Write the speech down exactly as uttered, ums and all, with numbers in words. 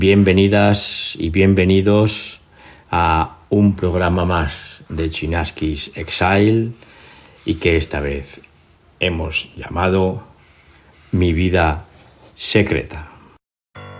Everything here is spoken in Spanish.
Bienvenidas y bienvenidos a un programa más de Chinaski's Exile y que esta vez hemos llamado Mi vida secreta.